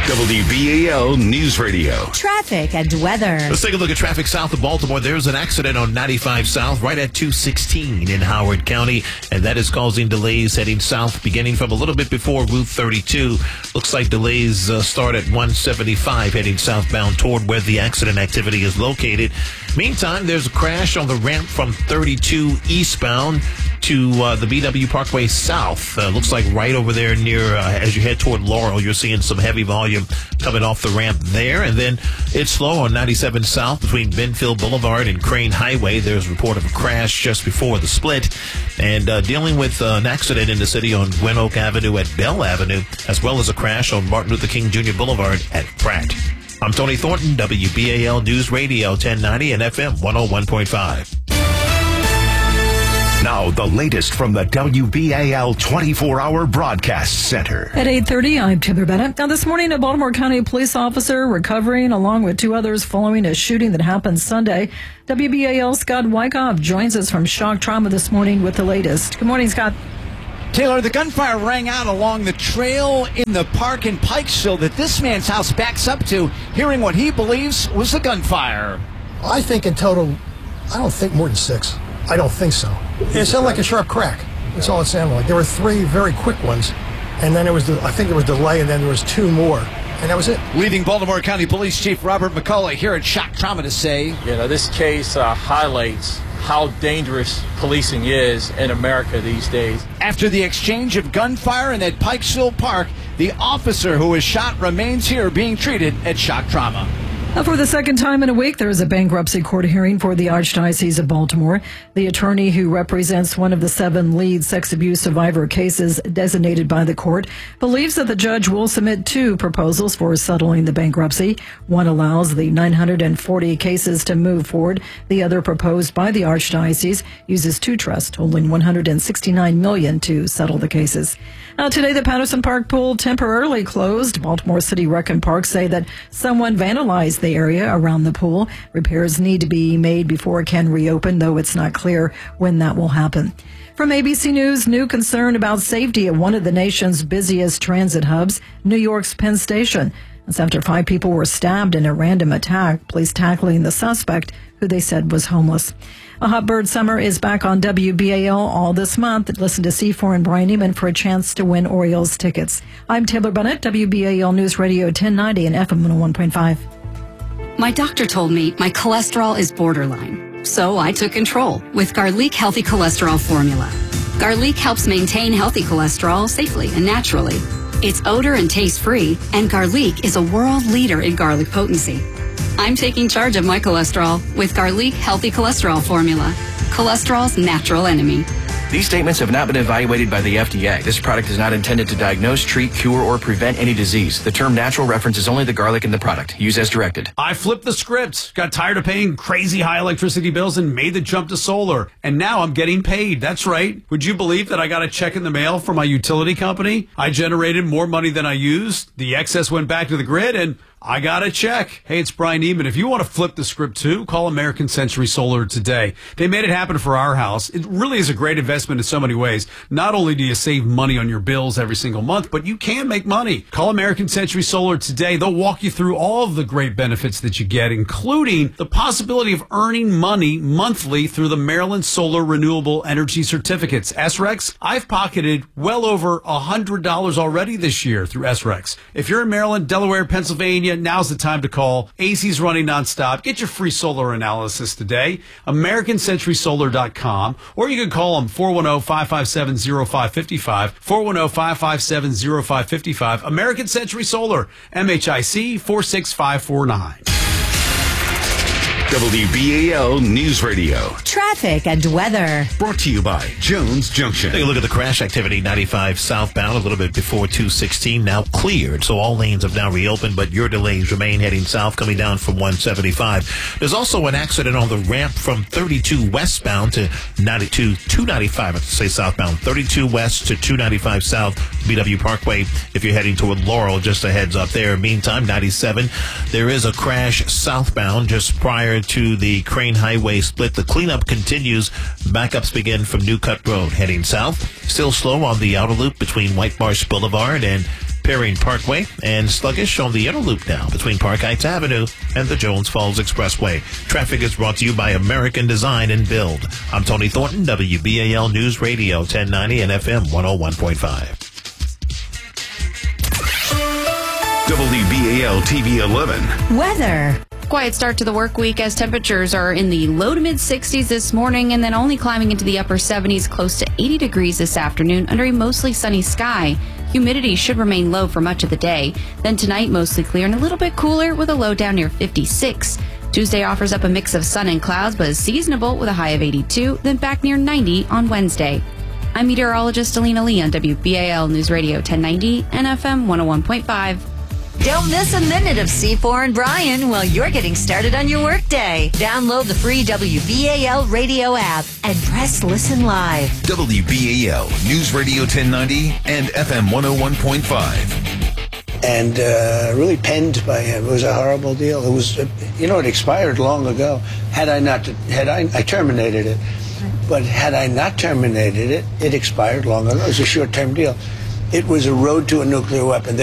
WBAL News Radio. Traffic and weather. Let's take a look at traffic south of Baltimore. There's an accident on 95 South right at 216 in Howard County, and that is causing delays heading south beginning from a little bit before Route 32. Looks like delays start at 175 heading southbound toward where the accident activity is located. Meantime, there's a crash on the ramp from 32 eastbound to the BW Parkway South. Looks like right over there near, as you head toward Laurel, you're seeing some heavy volume coming off the ramp there. And then it's slow on 97 South between Benfield Boulevard and Crane Highway. There's a report of a crash just before the split. And dealing with an accident in the city on Gwen Oak Avenue at Bell Avenue, as well as a crash on Martin Luther King Jr. Boulevard at Pratt. I'm Tony Thornton, WBAL News Radio 1090 and FM 101.5. Now, the latest from the WBAL 24-hour broadcast center. At 8:30, I'm Taylor Bennett. Now, this morning, a Baltimore County police officer recovering along with two others following a shooting that happened Sunday. WBAL Scott Wyckoff joins us from Shock Trauma this morning with the latest. Good morning, Scott. Taylor, the gunfire rang out along the trail in the park in Pikesville that this man's house backs up to, hearing what he believes was a gunfire. I think in total, I don't think more than 6. I don't think so. It sounded like a sharp crack. That's all it sounded like. There were 3 very quick ones, and then I think there was delay, and then there was 2 more, and that was it. Leading Baltimore County Police Chief Robert McCullough here at Shock Trauma to say, This case highlights how dangerous policing is in America these days. After the exchange of gunfire in that Pikesville Park, the officer who was shot remains here being treated at Shock Trauma. For the second time in a week, there is a bankruptcy court hearing for the Archdiocese of Baltimore. The attorney who represents one of the 7 lead sex abuse survivor cases designated by the court believes that the judge will submit 2 proposals for settling the bankruptcy. One allows the 940 cases to move forward. The other, proposed by the Archdiocese, uses 2 trusts totaling $169 million to settle the cases. Today, the Patterson Park pool temporarily closed. Baltimore City Rec and Park say that someone vandalized the area around the pool. Repairs need to be made before it can reopen, though it's not clear when that will happen. From ABC News, new concern about safety at one of the nation's busiest transit hubs, New York's Penn Station. That's after 5 people were stabbed in a random attack, police tackling the suspect, who they said was homeless. A Hot Bird Summer is back on WBAL all this month. Listen to C4 and Brian Neiman for a chance to win Orioles tickets. I'm Taylor Bennett, WBAL News Radio 1090 and FM 101.5. My doctor told me my cholesterol is borderline, so I took control with Garlic Healthy Cholesterol Formula. Garlic helps maintain healthy cholesterol safely and naturally. It's odor and taste free, and Garlic is a world leader in garlic potency. I'm taking charge of my cholesterol with Garlic Healthy Cholesterol Formula, cholesterol's natural enemy. These statements have not been evaluated by the FDA. This product is not intended to diagnose, treat, cure, or prevent any disease. The term natural references only the garlic in the product. Use as directed. I flipped the script, got tired of paying crazy high electricity bills and made the jump to solar. And now I'm getting paid. That's right. Would you believe that I got a check in the mail from my utility company? I generated more money than I used. The excess went back to the grid and I got a check. Hey, it's Brian Neiman. If you want to flip the script too, call American Century Solar today. They made it happen for our house. It really is a great investment in so many ways. Not only do you save money on your bills every single month, but you can make money. Call American Century Solar today. They'll walk you through all of the great benefits that you get, including the possibility of earning money monthly through the Maryland Solar Renewable Energy Certificates. SRECs, I've pocketed well over $100 already this year through SRECs. If you're in Maryland, Delaware, Pennsylvania, now's the time to call. AC's running nonstop. Get your free solar analysis today. AmericanCenturySolar.com. Or you can call them 410-557-0555. 410-557-0555. American Century Solar. MHIC 46549. WBAL News Radio. Traffic and weather. Brought to you by Jones Junction. Take a look at the crash activity, 95 southbound, a little bit before 216, now cleared. So all lanes have now reopened, but your delays remain heading south, coming down from 175. There's also an accident on the ramp from 32 westbound to 295, I have to say southbound, 32 west to 295 south, BW Parkway. If you're heading toward Laurel, just a heads up there. Meantime, 97, there is a crash southbound just prior to the Crane Highway split. The cleanup continues. Backups begin from New Cut Road heading south. Still slow on the outer loop between White Marsh Boulevard and Perrine Parkway, and sluggish on the inner loop now between Park Heights Avenue and the Jones Falls Expressway. Traffic is brought to you by American Design and Build. I'm Tony Thornton, WBAL News Radio 1090 and FM 101.5. WBAL TV 11. Weather. Quiet start to the work week as temperatures are in the low to mid 60s this morning and then only climbing into the upper 70s, close to 80 degrees this afternoon under a mostly sunny sky. Humidity should remain low for much of the day. Then tonight, mostly clear and a little bit cooler with a low down near 56. Tuesday offers up a mix of sun and clouds, but is seasonable with a high of 82, then back near 90 on Wednesday. I'm meteorologist Alina Lee on WBAL News Radio 1090 and FM 101.5. Don't miss a minute of C4 and Brian while you're getting started on your workday. Download the free WBAL radio app and press listen live. WBAL News Radio 1090 and FM 101.5. And really penned by him. It was a horrible deal. It was, it expired long ago. I terminated it. But had I not terminated it, it expired long ago. It was a short-term deal. It was a road to a nuclear weapon.